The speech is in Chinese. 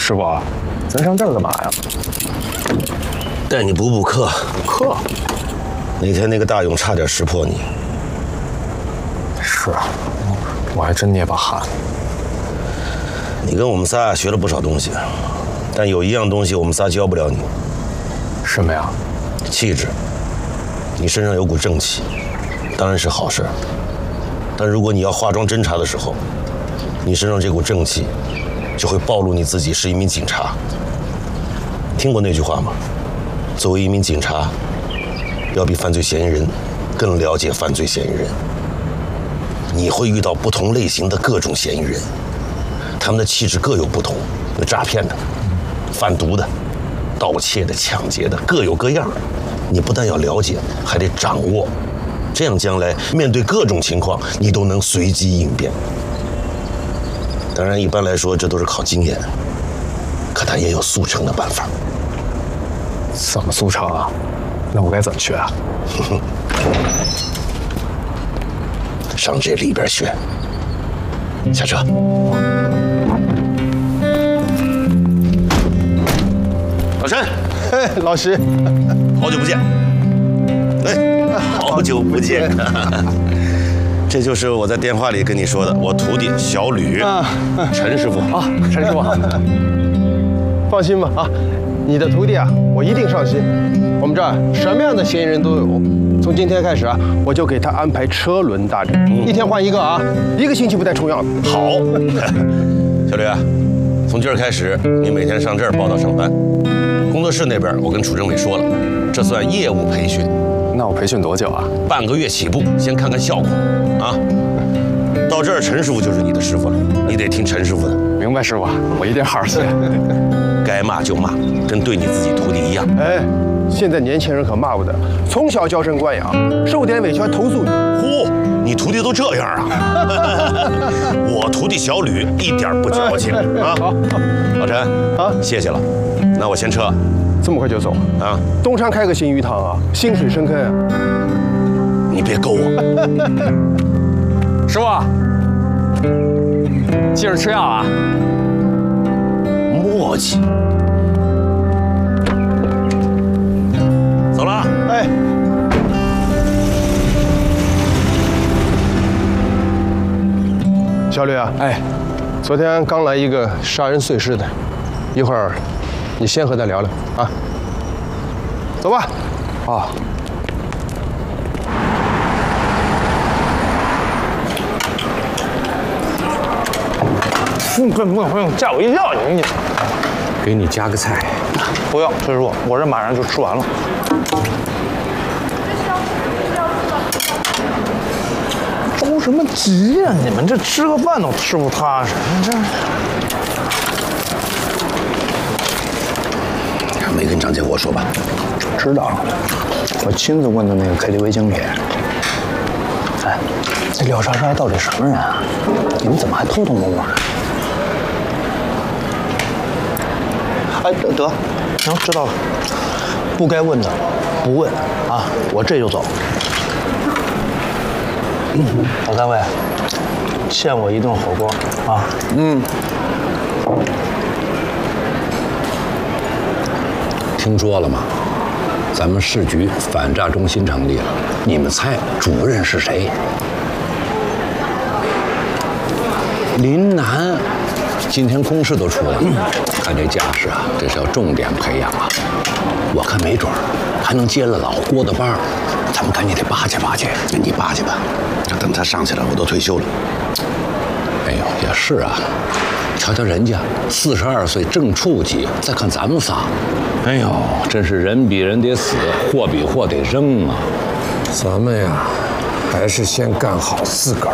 师傅，咱上这儿干嘛呀？ 带你补课。 课？ 那天那个大勇差点识破你。 是啊，我还真捏把汗。 你跟我们仨学了不少东西，但有一样东西我们仨教不了你。 什么呀？ 气质。你身上有股正气，当然是好事。但如果你要化妆侦查的时候，你身上这股正气就会暴露你自己是一名警察。听过那句话吗？作为一名警察，要比犯罪嫌疑人更了解犯罪嫌疑人。你会遇到不同类型的各种嫌疑人，他们的气质各有不同，有诈骗的、贩毒的、盗窃的、抢劫的，各有各样。你不但要了解，还得掌握，这样将来面对各种情况，你都能随机应变。当然，一般来说，这都是靠经验，可它也有速成的办法。 怎么速成啊？那我该怎么学啊？ 上这里边学。下车。老陈， 哎，老师， 好久不见。哎，好久不见。这就是我在电话里跟你说的，我徒弟小吕，陈师傅啊，陈师傅， 放心吧啊，你的徒弟啊，我一定上心。我们这儿什么样的嫌疑人都有，从今天开始啊，我就给他安排车轮大阵，一天换一个啊，1个星期不带重样的。 好，小吕啊，从今儿开始，你每天上这儿报道上班。工作室那边我跟楚政委说了，这算业务培训。 那我培训多久啊？ 半个月起步，先看看效果啊。到这儿，陈师傅就是你的师傅了，你得听陈师傅的。 明白，师傅，我一定好好学。 该骂就骂，跟对你自己徒弟一样。 哎，现在年轻人可骂不得，从小娇生惯养，受点委屈还投诉你。 嚯，你徒弟都这样啊？我徒弟小吕一点不矫情啊。 好， 老陈啊，谢谢了，那我先撤。 这么快就走啊？ 东山开个新鱼塘啊，薪水深坑啊。 你别勾我。 师傅，记着吃药啊。 默契。走了。 哎。小吕啊， 哎， 昨天刚来一个杀人碎尸的，一会儿你先和他聊聊啊。走吧。 啊。不用，吓我一跳！你， 给你加个菜。 不要，崔师傅，我这马上就吃完了。着什么急呀？你们这吃个饭都吃不踏实，你这。 没跟张建国说吧？ 知道，我亲自问的那个 KTV 经理。哎，这廖莎莎到底什么人啊？你们怎么还偷偷摸摸的？哎，得，行，知道了。不该问的不问啊！我这就走。老三位，欠我一顿火锅啊！ 听说了吗？咱们市局反诈中心成立了，你们猜主任是谁？林楠，今天公示都出来了，看这架势啊，这是要重点培养啊！我看没准儿还能接了老郭的班儿，咱们赶紧得巴结巴结。 你巴结吧，等他上去了，我都退休了。 哎呦，也是啊，瞧瞧人家42岁正处级，再看咱们仨，哎呦，真是人比人得死，货比货得扔啊！ 咱们呀，还是先干好自个儿